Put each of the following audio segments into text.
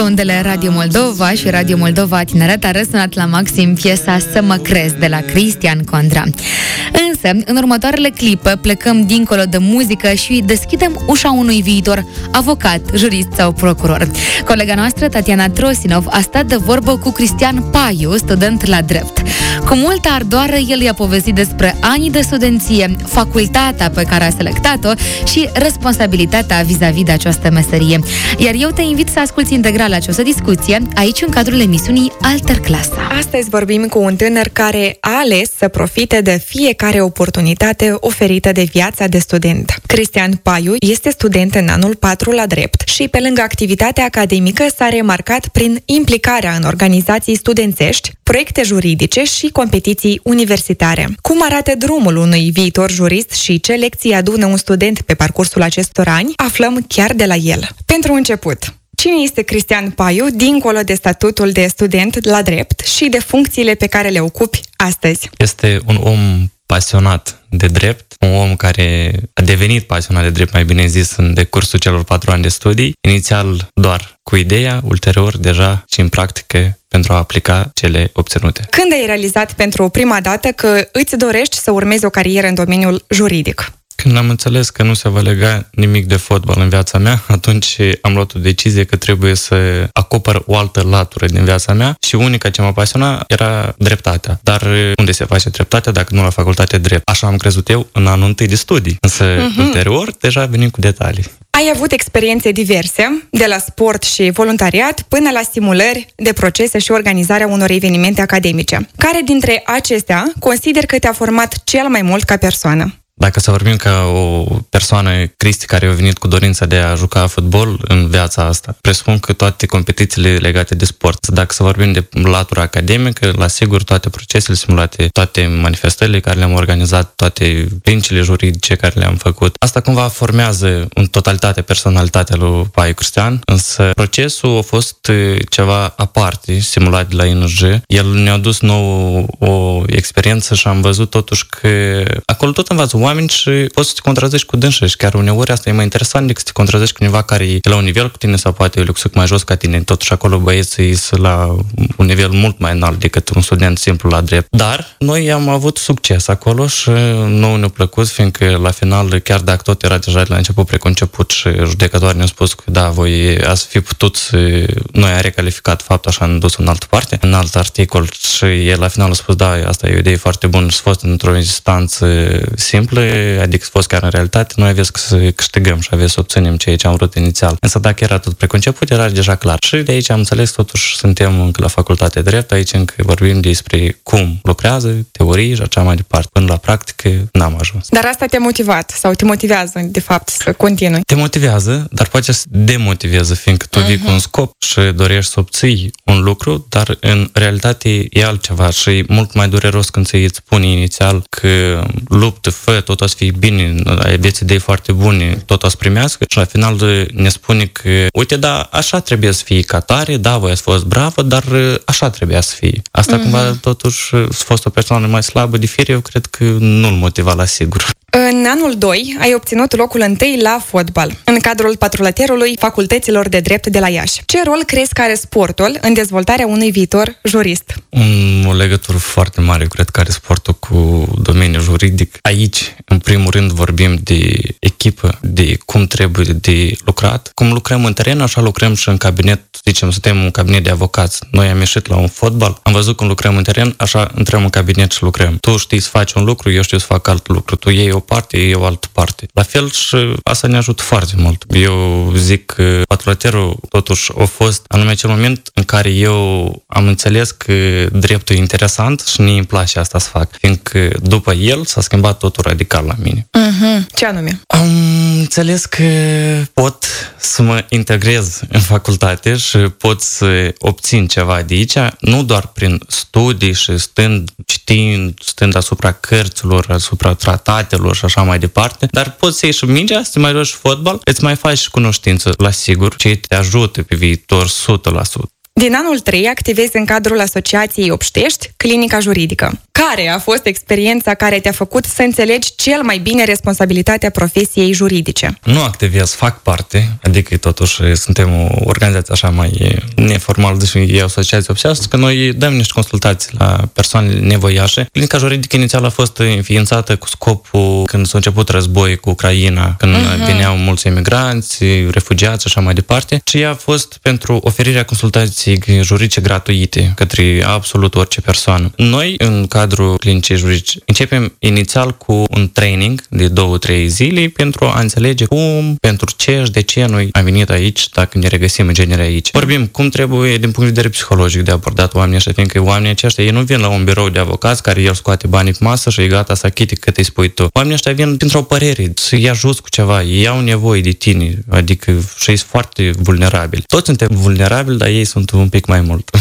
undele Radio Moldova și Radio Moldova Tineret a răsunat la maxim piesa Să mă crezi de la Cristian Condra. Însă, în următoarele clipe plecăm dincolo de muzică și deschidem ușa unui viitor avocat, jurist sau procuror. Colega noastră, Tatiana Trosinov, a stat de vorbă cu Cristian Paiu, student la drept. Cu multă ardoare, el i-a povestit despre anii de studenție, facultatea pe care a selectat-o și responsabilitatea vis-a-vis de această meserie. Iar eu te invit să asculți integral această discuție aici, în cadrul emisiunii Alterclasa. Astăzi vorbim cu un tânăr care a ales să profite de fiecare oportunitate oferită de viața de student. Cristian Paiu este student în anul 4 la drept și, pe lângă activitatea academică, s-a remarcat prin implicarea în organizații studențești, proiecte juridice și competiții universitare. Cum arată drumul unui viitor jurist și ce lecții adună un student pe parcursul acestor ani, aflăm chiar de la el. Pentru început, cine este Cristian Paiu, dincolo de statutul de student la drept și de funcțiile pe care le ocupi astăzi? Este un om pasionat de drept, un om care a devenit pasionat de drept, mai bine zis, în decursul celor 4 ani de studii, inițial doar cu ideea, ulterior deja și în practică pentru a aplica cele obținute. Când ai realizat pentru prima dată că îți dorești să urmezi o carieră în domeniul juridic? Când am înțeles că nu se va lega nimic de fotbal în viața mea, atunci am luat o decizie că trebuie să acopăr o altă latură din viața mea și unica ce mă pasiona era dreptatea. Dar unde se face dreptatea dacă nu la facultate drept? Așa am crezut eu în anul întâi de studii, însă ulterior deja venim cu detalii. Ai avut experiențe diverse, de la sport și voluntariat până la simulări de procese și organizarea unor evenimente academice. Care dintre acestea consider că te-a format cel mai mult ca persoană? Dacă să vorbim ca o persoană, Cristi, care a venit cu dorința de a juca fotbal în viața asta, presupun că toate competițiile legate de sport. Dacă să vorbim de latura academică, la sigur toate procesele simulate, toate manifestările care le-am organizat, toate lincile juridice care le-am făcut. Asta cumva formează în totalitate personalitatea lui Paiu Cristian, însă procesul a fost ceva aparte, simulat de la INJ. El ne-a dus nou o experiență și am văzut totuși că acolo tot învață oameni și poți să te contrazești cu dânsă și chiar uneori asta e mai interesant decât să te contrazești cu cineva care e la un nivel cu tine sau poate e luxuc mai jos ca tine. Totuși acolo băieții sunt la un nivel mult mai înalt decât un student simplu la drept. Dar noi am avut succes acolo și nouă ne-a plăcut, fiindcă la final, chiar dacă tot era deja de la început preconceput și judecătorii ne-au spus că da, voi ați fi putut, noi a recalificat faptul așa, am dus în altă parte, în alt articol și el la final a spus da, asta e o idee foarte bună și a fost într-o instanță simplă, adică fost chiar în realitate, noi aveți să câștigăm și aveți să obținem ceea ce am vrut inițial. Însă dacă era tot preconceput, era deja clar. Și de aici am înțeles, totuși suntem încă la facultate de drept, aici încă vorbim despre cum lucrează, teorii și așa mai departe. Până la practică n-am ajuns. Dar asta te-a motivat sau te motivează, de fapt, să continui? Te motivează, dar poate să demotivează, fiindcă tu vii cu un scop și dorești să obții un lucru, dar în realitate e altceva și e mult mai dureros când îți spune inițial că luptă, fă, tot o să fie bine, aveți idei foarte bune, tot o să primească și la final ne spune că uite, da, așa trebuie să fie ca tare, da, voi ați fost bravă, dar așa trebuia să fie. Asta cumva totuși să fost o persoană mai slabă de fire, eu cred că nu-l motiva la sigur. În anul 2 ai obținut locul 1 la fotbal, în cadrul patrulaterului facultăților de drept de la Iași. Ce rol crezi că are sportul în dezvoltarea unui viitor jurist? O legătură foarte mare, cred că are sportul cu domeniul juridic. Aici, în primul rând, vorbim de echipă, de cum trebuie de lucrat. Cum lucrăm în teren, așa lucrăm și în cabinet. Zicem, suntem un cabinet de avocați. Noi am ieșit la un fotbal, am văzut cum lucrăm în teren, așa intrăm în cabinet și lucrăm. Tu știi să faci un lucru, eu știu să fac alt lucru. Tu iei o parte, eu o altă parte. La fel și asta ne ajută foarte mult. Eu zic că patrulaterul totuși a fost anume acel moment în care eu am înțeles că dreptul e interesant și ne-mi place asta să fac. Fiindcă după el s-a schimbat totul radical la mine. Ce anume? Am înțeles că pot să mă integrez în facultate și pot să obțin ceva de aici, nu doar prin studii și stând asupra cărților, asupra tratatelor și așa mai departe, dar poți să ieși mingea, să te mai joci fotbal, îți mai faci și cunoștință, la sigur, ce te ajută pe viitor 100%. Din anul 3 activezi în cadrul Asociației Obștești, Clinica Juridică. Care a fost experiența care te-a făcut să înțelegi cel mai bine responsabilitatea profesiei juridice? Nu activez, fac parte, adică totuși suntem o organizație așa mai neformală, deși e Asociația Obștești, că noi dăm niște consultații la persoane nevoiașe. Clinica Juridică inițial a fost înființată cu scopul când s-a început război cu Ucraina, când veneau mulți emigranți, refugiați și așa mai departe, și ea a fost pentru oferirea consultații juridice gratuite către absolut orice persoană. Noi, în cadrul clinicii juridice, începem inițial cu un training de 2-3 zile pentru a înțelege cum, pentru ce și de ce noi am venit aici, dacă ne regăsim în genere aici. Vorbim cum trebuie din punct de vedere psihologic de abordat oamenii ăștia, fiindcă oamenii aceștia, ei nu vin la un birou de avocați care el scoate banii pe masă și e gata să achite cât îi spui tu. Oamenii ăștia vin dintr-o părere, să-i ajuți cu ceva, ei au nevoie de tine, adică și ei sunt foarte vulnerabili. Toți suntem vulnerabili, dar ei sunt un pic mai mult.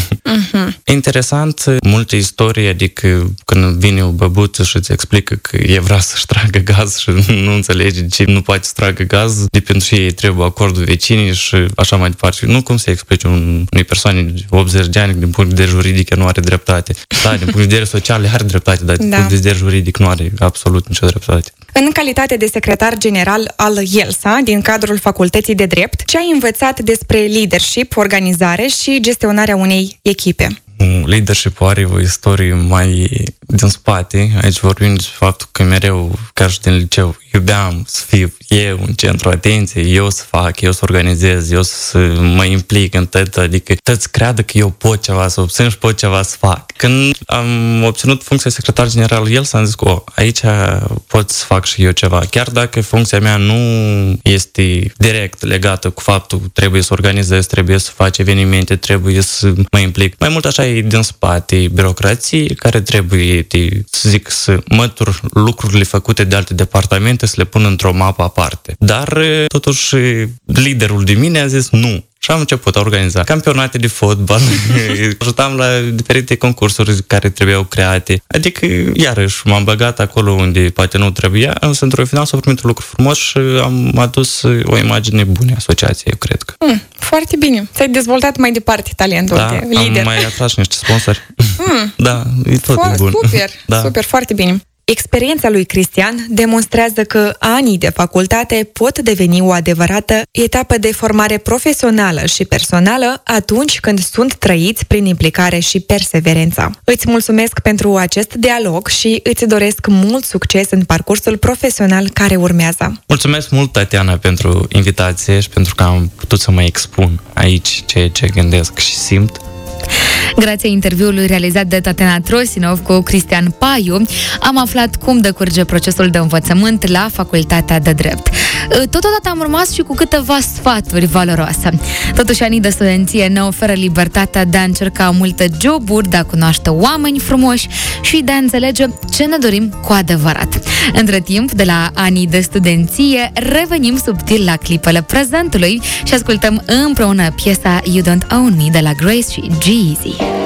Interesant, multe istorii, adică când vine o băbuță și îți explică că e vrea să-și tragă gaz și nu înțelege de ce nu poate să tragă gaz, de pentru ce ei trebuie acordul vecinii și așa mai departe. Nu cum să explice unei persoane de 80 de ani, din punct de vedere juridic nu are dreptate. Da, din punct de vedere social are dreptate, dar din punct de vedere juridic nu are absolut nicio dreptate. În calitate de secretar general al IELSA, din cadrul Facultății de Drept, ce ai învățat despre leadership, organizare și gestionarea unei echipe? Leadership are o istorie mai din spate. Aici vorbim despre faptul că mereu, ca și din liceu, iubeam să fiu eu în centru atenției, eu să fac, eu să organizez, eu să mă implic în tot, adică toți creadă că eu pot ceva să obțin și pot ceva să fac. Când am obținut funcția secretar general el, s-am zis că aici pot să fac și eu ceva. Chiar dacă funcția mea nu este direct legată cu faptul că trebuie să organizez, trebuie să fac evenimente, trebuie să mă implic. Mai mult așa e din spate, birocrații care trebuie, să zic, să mătur lucrurile făcute de alte departamente, să le pun într-o mapă aparte. Dar, totuși, liderul de mine a zis nu. Și am început a organiza campionate de fotbal, ajutam la diferite concursuri care trebuiau create. Adică, iarăși, m-am băgat acolo unde poate nu trebuia, însă într-un final s-a primit un lucru frumos și am adus o imagine bună asociației, eu cred că. Foarte bine. Ți-ai dezvoltat mai departe talentul de lider. Am mai atras niște sponsori. Da, e tot bun. Super, super, foarte bine. Experiența lui Cristian demonstrează că anii de facultate pot deveni o adevărată etapă de formare profesională și personală atunci când sunt trăiți prin implicare și perseverența. Îți mulțumesc pentru acest dialog și îți doresc mult succes în parcursul profesional care urmează. Mulțumesc mult, Tatiana, pentru invitație și pentru că am putut să mă expun aici ceea ce gândesc și simt. Grație interviului realizat de Tatiana Trosinov cu Cristian Paiu, am aflat cum decurge procesul de învățământ la Facultatea de Drept. Totodată am rămas și cu câteva sfaturi valoroase. Totuși, anii de studenție ne oferă libertatea de a încerca multe joburi, de a cunoaște oameni frumoși și de a înțelege ce ne dorim cu adevărat. Între timp, de la anii de studenție, revenim subtil la clipele prezentului și ascultăm împreună piesa You Don't Own Me de la Grace și G-Eazy.